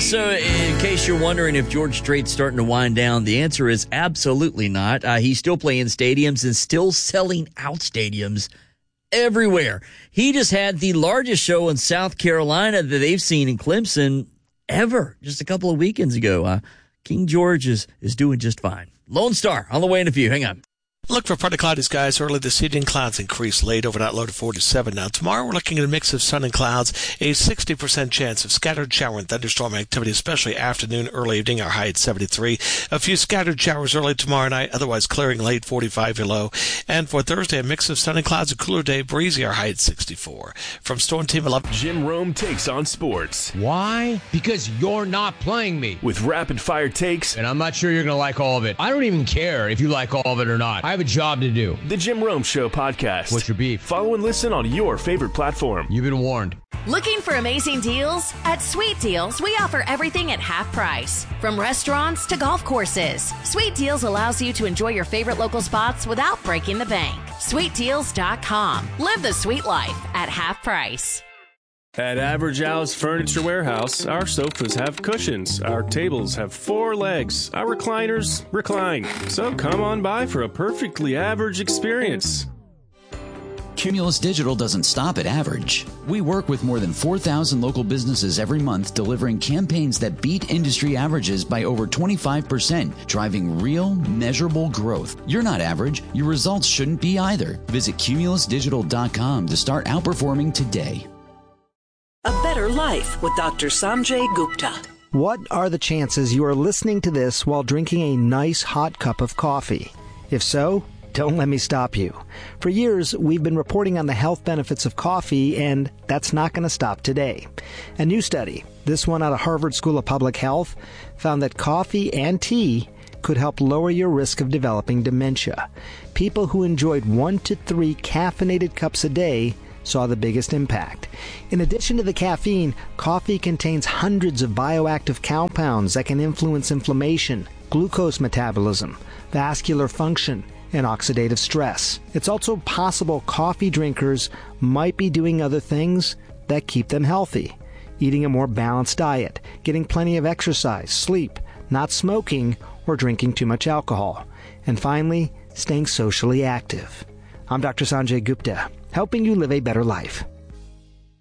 So in case you're wondering if George Strait's starting to wind down, the answer is absolutely not. He's still playing stadiums and still selling out stadiums everywhere. He just had the largest show in South Carolina that they've seen in Clemson ever, just a couple of weekends ago. King George is doing just fine. Lone Star on the way in a few. Hang on. Look for partly cloudy skies early this evening. Clouds increase late, overnight low to 47. Now, tomorrow we're looking at a mix of sun and clouds, a 60% chance of scattered shower and thunderstorm activity, especially afternoon, early evening, our high at 73. A few scattered showers early tomorrow night, otherwise clearing late, 45 your low. And for Thursday, a mix of sun and clouds, a cooler day, breezy, our high at 64. From Storm Team 11. Jim Rome takes on sports. Why? Because you're not playing me. With rapid-fire takes. And I'm not sure you're going to like all of it. I don't even care if you like all of it or not. I have a job to do. The Jim Rome Show podcast. What's your beef? Follow and listen on your favorite platform. You've been warned. Looking for amazing deals? At Sweet Deals, we offer everything at half price. From restaurants to golf courses, Sweet Deals allows you to enjoy your favorite local spots without breaking the bank. SweetDeals.com. Live the sweet life at half price. At Average Al's Furniture Warehouse, our sofas have cushions, our tables have 4 legs, our recliners recline. So come on by for a perfectly average experience. Cumulus Digital doesn't stop at average. We work with more than 4,000 local businesses every month, delivering campaigns that beat industry averages by over 25%, driving real, measurable growth. You're not average. Your results shouldn't be either. Visit cumulusdigital.com to start outperforming today. A Better Life with Dr. Sanjay Gupta. What are the chances you are listening to this while drinking a nice hot cup of coffee? If so, don't let me stop you. For years, we've been reporting on the health benefits of coffee, and that's not going to stop today. A new study, this one out of Harvard School of Public Health, found that coffee and tea could help lower your risk of developing dementia. People who enjoyed 1 to 3 caffeinated cups a day saw the biggest impact. In addition to the caffeine, coffee contains hundreds of bioactive compounds that can influence inflammation, glucose metabolism, vascular function, and oxidative stress. It's also possible coffee drinkers might be doing other things that keep them healthy. Eating a more balanced diet, getting plenty of exercise, sleep, not smoking, or drinking too much alcohol. And finally, staying socially active. I'm Dr. Sanjay Gupta, helping you live a better life.